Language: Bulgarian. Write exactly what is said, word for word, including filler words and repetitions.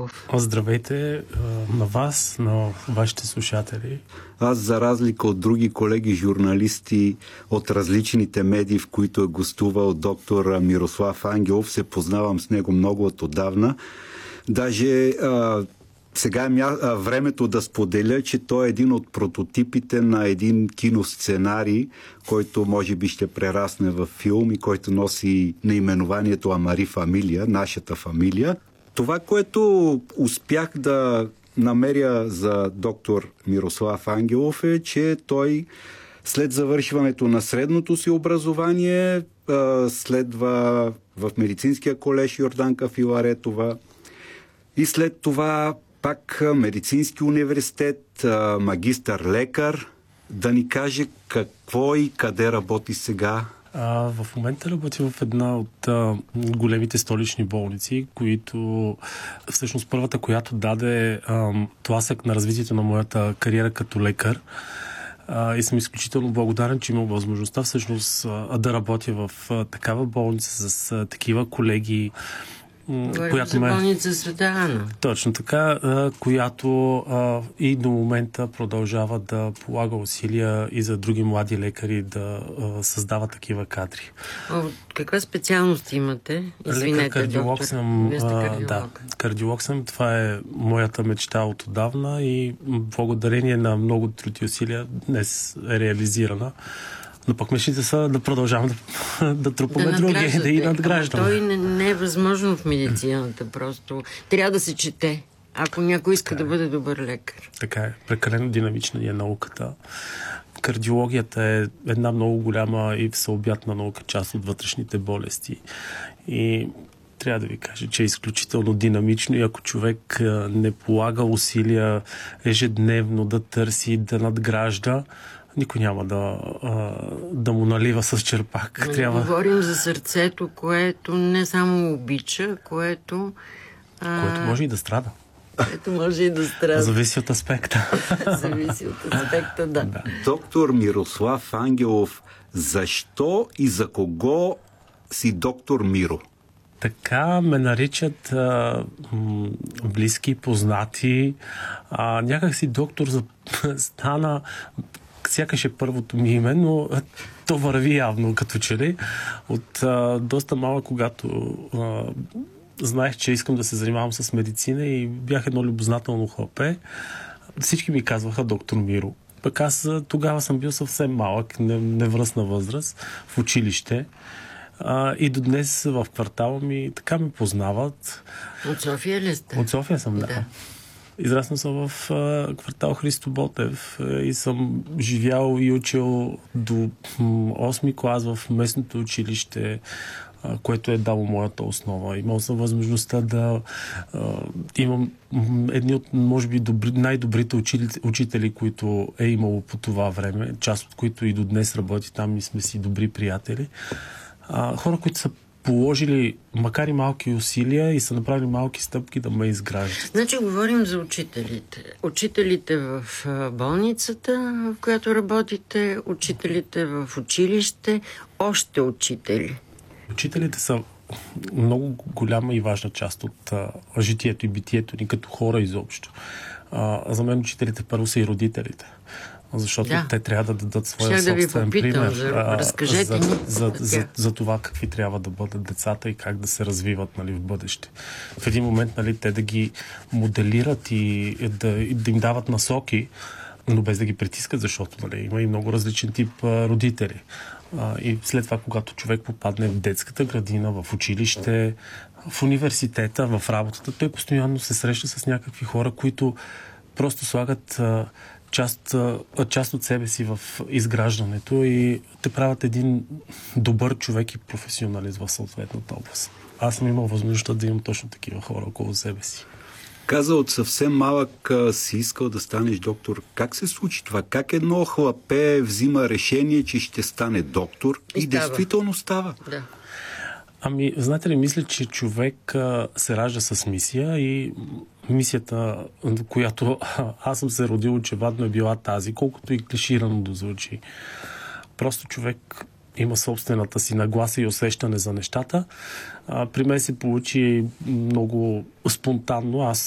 Ангелов. Здравейте на вас, на вашите слушатели. Аз, за разлика от други колеги журналисти от различните медии, в които е гостувал доктор Мирослав Ангелов, се познавам с него много от отдавна. Даже а, сега е мя... а, времето да споделя, че той е един от прототипите на един киносценарий, който може би ще прерасне в филм и който носи наименованието Амари Фамилия, нашата фамилия. Това, което успях да намеря за доктор Мирослав Ангелов е, че той след завършването на средното си образование следва в медицинския колеж Йорданка Филаретова и след това пак медицински университет, магистър лекар. Да ни каже какво и къде работи сега. А, в момента работя в една от а, големите столични болници, които всъщност първата, която даде а, тласък на развитието на моята кариера като лекар. А, и съм изключително благодарен, че имам възможността всъщност а, да работя в а, такава болница с а, такива колеги. Говорим която за ме... болница Света Ана. Точно така, а, която а, и до момента продължава да полага усилия и за други млади лекари да а, създават такива кадри. О, каква специалност имате? Извинете, лекар, кардиолог доктор. съм. А, кардиолог. Да, кардиолог съм. Това е моята мечта от отдавна и благодарение на много труд и усилия днес е реализирана. Но пък мечтите са да продължавам да, да трупаме да други, да и надграждаме. Той не, не е възможно в медицината. Просто трябва да се чете, ако някой иска така да бъде добър лекар. Така е. Прекалено динамична е науката. Кардиологията е една много голяма и всеобятна наука, част от вътрешните болести. И трябва да ви кажа, че е изключително динамично и ако човек не полага усилия ежедневно да търси, да надгражда, никой няма да, да му налива с черпак. Но Трябва... говорим за сърцето, което не само обича, което... А... Което може и да страда. Което може и да страда. Зависи от аспекта. Зависи от аспекта, да. да. Доктор Мирослав Ангелов, защо и за кого си доктор Миро? Така ме наричат а, м, близки, познати. А, някак си доктор за... стана... Сякаш е първото ми име, но то върви явно, като че ли. От а, доста малък, когато а, знаех, че искам да се занимавам с медицина и бях едно любознателно хлапе, всички ми казваха доктор Миро. Пък аз тогава съм бил съвсем малък, невръстна възраст, в училище. А, и до днес в квартала ми така ме познават. От София ли сте? От София съм, да. да. Израснал съм в а, квартал Христо Ботев а, и съм живял и учил до осми клас в местното училище, а, което е дало моята основа. Имал съм възможността да а, имам едни от, може би, добри, най-добрите учители, учители, които е имало по това време, част от които и до днес работи там и сме си добри приятели. А, хора, които са положили, макар и малки усилия и са направили малки стъпки да ме изграждат. Значи говорим за учителите. Учителите в болницата, в която работите, учителите в училище, още учители. Учителите са много голяма и важна част от а, житието и битието ни като хора изобщо. А, за мен учителите първо са и родителите. Защото да. Те трябва да дадат своя Ще собствен да попитам, пример за, разкажете за, ни. За, за, за, за това какви трябва да бъдат децата и как да се развиват, нали, в бъдеще. В един момент, нали, те да ги моделират и да, и да им дават насоки, но без да ги притискат, защото, нали, има и много различен тип а, родители. А, и след това, когато човек попадне в детската градина, в училище, в университета, в работата, той постоянно се среща с някакви хора, които просто слагат а, част, част от себе си в изграждането и те правят един добър човек и професионалист в съответната област. Аз съм имал възможността да имам точно такива хора около себе си. Каза, от съвсем малък си искал да станеш доктор. Как се случи това? Как едно хлапе взима решение, че ще стане доктор и, и действително става? Да. Ами, знаете ли, мисля, че човек а, се ражда с мисия и мисията, която аз съм се родил, очевидно е била тази, колкото и клиширано да звучи. Просто човек има собствената си нагласа и усещане за нещата. А, при мен се получи много спонтанно. Аз